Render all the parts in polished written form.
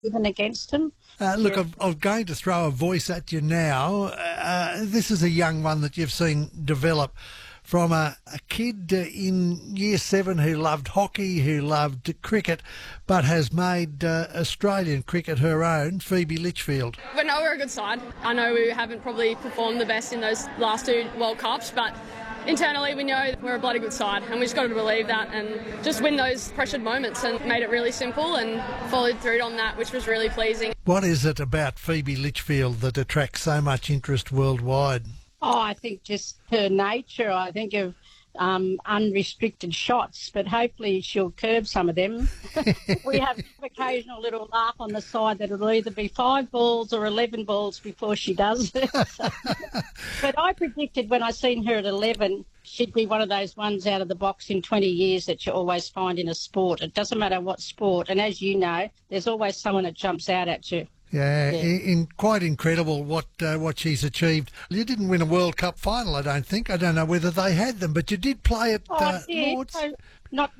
even against him. Look, I'm going to throw a voice at you now. This is a young one that you've seen develop from a kid in Year 7 who loved hockey, who loved cricket, but has made Australian cricket her own, Phoebe Litchfield. We know we're a good side. I know we haven't probably performed the best in those last 2 World Cups, but internally we know we're a bloody good side, and we just got to believe that and just win those pressured moments, and made it really simple and followed through on that, which was really pleasing. What is it about Phoebe Litchfield that attracts so much interest worldwide? Oh, I think just her nature, I think of unrestricted shots, but hopefully she'll curb some of them. We have an occasional little laugh on the side that it'll either be 5 balls or 11 balls before she does it. But I predicted when I seen her at 11, she'd be one of those ones out of the box in 20 years that you always find in a sport. It doesn't matter what sport, and as you know, there's always someone that jumps out at you. Yeah, quite incredible what she's achieved. You didn't win a World Cup final, I don't think. I don't know whether they had them, but you did play at Lords. So not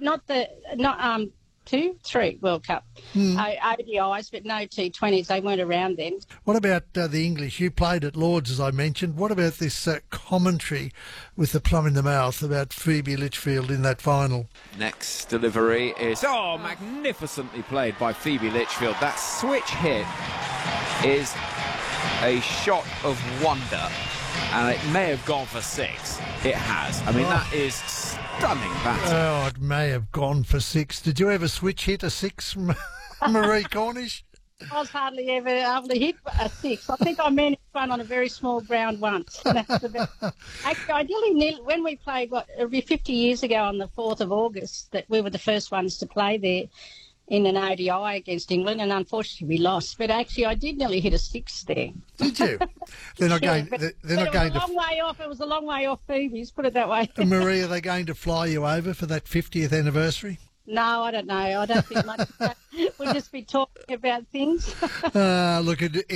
2, 3 World Cup ODIs, but no T20s. They weren't around then. What about the English? You played at Lords, as I mentioned. What about this commentary with the plum in the mouth about Phoebe Litchfield in that final? Next delivery is magnificently played by Phoebe Litchfield. That switch hit is a shot of wonder, and it may have gone for 6. It has. I mean, that is stunning batting. Oh, it may have gone for 6. Did you ever switch hit a 6, Marie Cornish? I was hardly ever able to hit a 6. I think I managed one on a very small ground once. Actually, I nearly, when we played, it'll be 50 years ago on the 4th of August, that we were the first ones to play there in an ODI against England, and unfortunately we lost. But actually, I did nearly hit a 6 there. Did you? They're not going. They're not going to. It was a long way off. It was a long way off Phoebe's. Put it that way. Marie, are they going to fly you over for that 50th anniversary? No, I don't know. I don't think much. We'll just be talking about things. Look,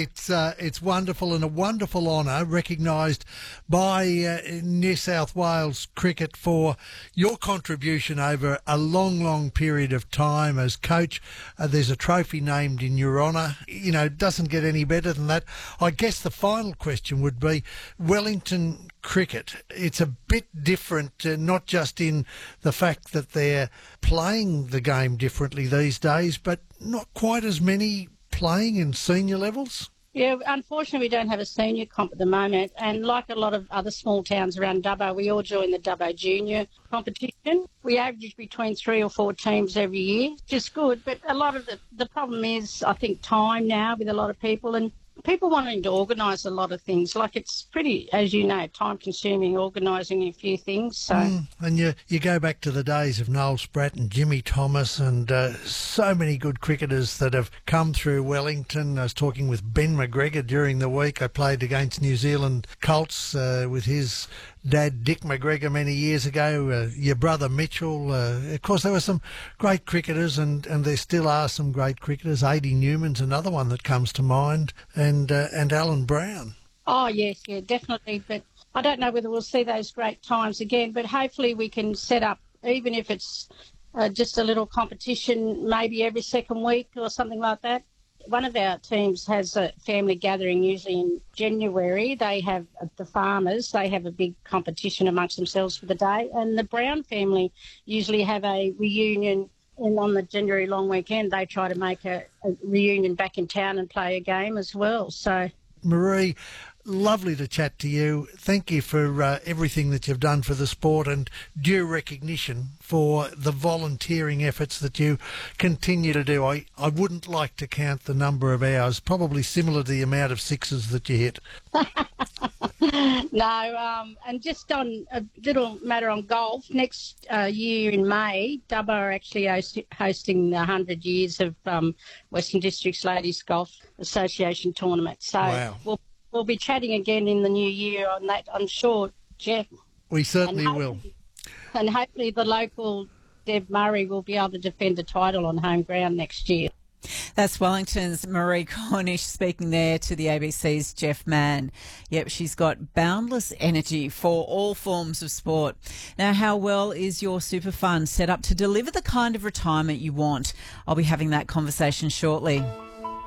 it's wonderful and a wonderful honour, recognised by New South Wales Cricket for your contribution over a long, long period of time as coach. There's a trophy named in your honour. You know, it doesn't get any better than that. I guess the final question would be Wellington cricket. It's a bit different, not just in the fact that they're playing the game differently these days, but not quite as many playing in senior levels. Yeah, unfortunately we don't have a senior comp at the moment, and like a lot of other small towns around Dubbo, we all join the Dubbo Junior competition. We average between 3 or 4 teams every year, which is good, but a lot of the problem is, I think, time now with a lot of people, and people wanting to organise a lot of things. Like, it's pretty, as you know, time-consuming organising a few things. So, and you go back to the days of Noel Spratt and Jimmy Thomas and so many good cricketers that have come through Wellington. I was talking with Ben McGregor during the week. I played against New Zealand Colts with his dad, Dick McGregor, many years ago, your brother Mitchell. Of course, there were some great cricketers, and there still are some great cricketers. Adi Newman's another one that comes to mind, and Alan Brown. Oh, yes, yeah, definitely. But I don't know whether we'll see those great times again, but hopefully we can set up, even if it's just a little competition, maybe every second week or something like that. One of our teams has a family gathering usually in January. They have the farmers, they have a big competition amongst themselves for the day. And the Brown family usually have a reunion, and on the January long weekend they try to make a reunion back in town and play a game as well. So, Marie, lovely to chat to you. Thank you for everything that you've done for the sport, and due recognition for the volunteering efforts that you continue to do. I wouldn't like to count the number of hours, probably similar to the amount of 6s that you hit. No, and just on a little matter on golf, next year in May, Dubbo are actually hosting the 100 years of Western Districts Ladies Golf Association tournament. So wow. We'll be chatting again in the new year on that, I'm sure, Jeff. We certainly will. And hopefully the local Deb Murray will be able to defend the title on home ground next year. That's Wellington's Marie Cornish speaking there to the ABC's Jeff Mann. Yep, she's got boundless energy for all forms of sport. Now, how well is your super fund set up to deliver the kind of retirement you want? I'll be having that conversation shortly.